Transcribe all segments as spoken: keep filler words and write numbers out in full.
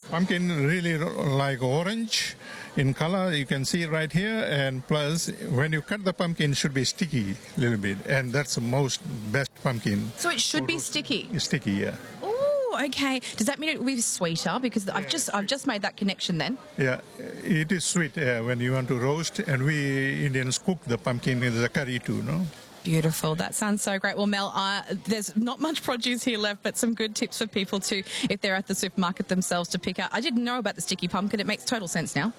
Pumpkin really like orange in color. You can see right here. And plus, when you cut the pumpkin, it should be sticky a little bit. And that's the most best pumpkin. So it should be sticky? Sticky, yeah. Oh, okay. Does that mean it will be sweeter? Because I've just I've just made that connection then. Yeah, it is sweet uh, when you want to roast. And we Indians cook the pumpkin in the curry too, no? Beautiful. That sounds so great. Well, Mel, uh, there's not much produce here left, but some good tips for people to, if they're at the supermarket themselves, to pick out. I didn't know about the sticky pumpkin. It makes total sense now.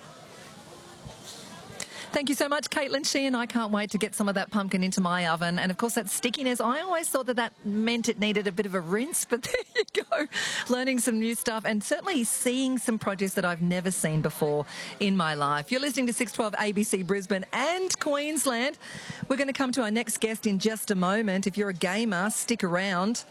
Thank you so much, Caitlin Sheehan. I can't wait to get some of that pumpkin into my oven. And, of course, that stickiness, I always thought that that meant it needed a bit of a rinse, but there you go, learning some new stuff and certainly seeing some produce that I've never seen before in my life. You're listening to six twelve A B C Brisbane and Queensland. We're going to come to our next guest in just a moment. If you're a gamer, stick around.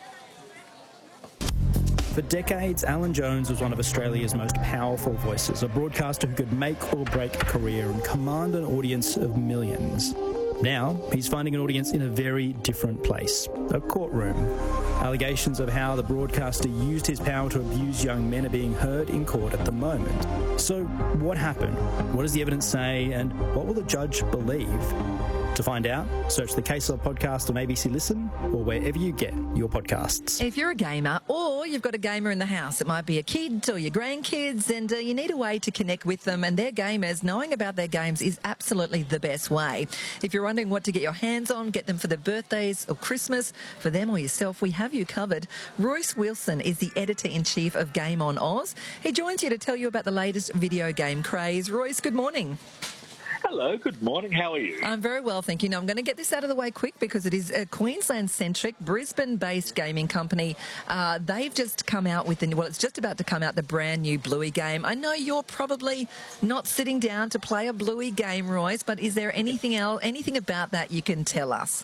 For decades, Alan Jones was one of Australia's most powerful voices, a broadcaster who could make or break a career and command an audience of millions. Now, he's finding an audience in a very different place, a courtroom. Allegations of how the broadcaster used his power to abuse young men are being heard in court at the moment. So, what happened? What does the evidence say? And what will the judge believe? To find out, search the Case Law podcast on A B C Listen or wherever you get your podcasts. If you're a gamer or you've got a gamer in the house, it might be a kid or your grandkids, and uh, you need a way to connect with them and their gamers, knowing about their games is absolutely the best way. If you're wondering what to get your hands on, get them for their birthdays or Christmas, for them or yourself, we have you covered. Royce Wilson is the Editor-in-Chief of Game On Oz. He joins you to tell you about the latest video game craze. Royce, good morning. Hello, good morning. How are you? I'm very well, thank you. Now, I'm going to get this out of the way quick because it is a Queensland-centric, Brisbane-based gaming company. Uh, they've just come out with, the, well, it's just about to come out, the brand new Bluey game. I know you're probably not sitting down to play a Bluey game, Royce, but is there anything else, anything about that you can tell us?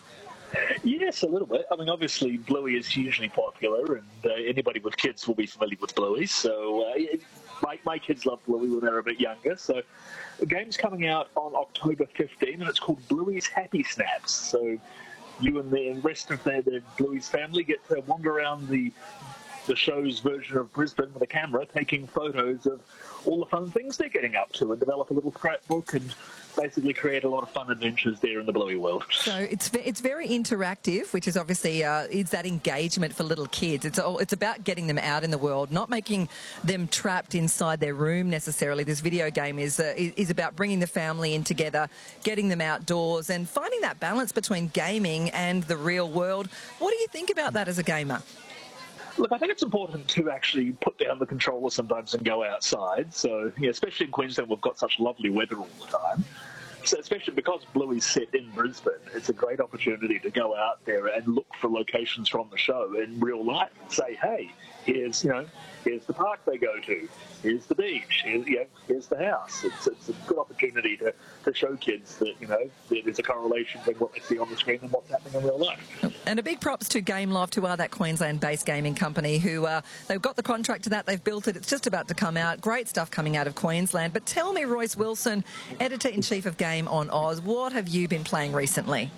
Yes, a little bit. I mean, obviously, Bluey is hugely popular, and uh, anybody with kids will be familiar with Bluey. So uh, my, my kids loved Bluey when they were a bit younger. So the game's coming out on October fifteenth, and it's called Bluey's Happy Snaps. So you and the rest of the, the Bluey's family get to wander around the the show's version of Brisbane with a camera, taking photos of all the fun things they're getting up to, and develop a little scrapbook and basically create a lot of fun adventures there in the Bluey world. So it's it's very interactive, which is obviously uh, is that engagement for little kids. It's all, it's about getting them out in the world, not making them trapped inside their room necessarily. This video game is uh, is about bringing the family in together, getting them outdoors, and finding that balance between gaming and the real world. What do you think about that as a gamer? Look, I think it's important to actually put down the controller sometimes and go outside. So, yeah, especially in Queensland, we've got such lovely weather all the time. So especially because Bluey's set in Brisbane, it's a great opportunity to go out there and look for locations from the show in real life and say, hey, here's, you know, here's the park they go to, here's the beach, here's, you know, here's the house. It's, it's a good opportunity to, to show kids that, you know, there's a correlation between what they see on the screen and what's happening in real life. And a big props to Gameloft, who are that Queensland-based gaming company, who uh, they've got the contract to that, they've built it, it's just about to come out. Great stuff coming out of Queensland. But tell me, Royce Wilson, Editor-in-Chief of Game On Oz, what have you been playing recently?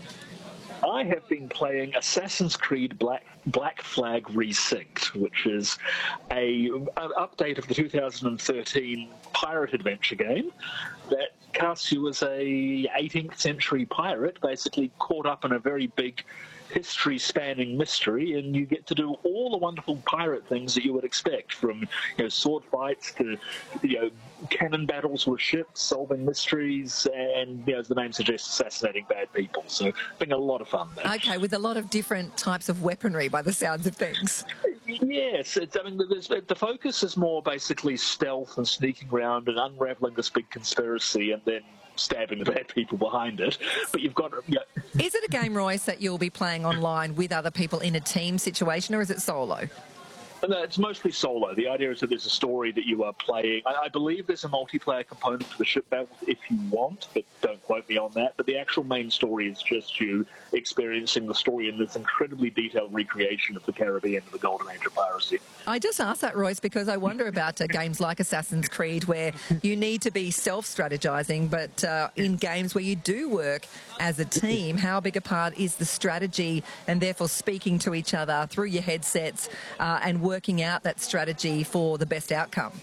I have been playing Assassin's Creed Black Black Flag Resynced, which is a an update of the two thousand thirteen pirate adventure game that casts you as a eighteenth century pirate, basically caught up in a very big history-spanning mystery, and you get to do all the wonderful pirate things that you would expect, from, you know, sword fights to, you know, cannon battles with ships, solving mysteries, and, you know, as the name suggests, assassinating bad people. So, being a lot of fun there. Okay, with a lot of different types of weaponry, by the sounds of things. Yes, it's, I mean, the focus is more basically stealth and sneaking around and unraveling this big conspiracy, and then stabbing the bad people behind it. But you've got, yeah. Is it a game, Royce, that you'll be playing online with other people in a team situation, or is it solo? No, it's mostly solo. The idea is that there's a story that you are playing. I, I believe there's a multiplayer component to the ship battle if you want, but don't quote me on that. But the actual main story is just you experiencing the story in this incredibly detailed recreation of the Caribbean and the Golden Age of piracy. I just asked that, Royce, because I wonder about uh, games like Assassin's Creed, where you need to be self-strategizing, but uh, in games where you do work as a team, how big a part is the strategy and therefore speaking to each other through your headsets uh, and working out that strategy for the best outcome?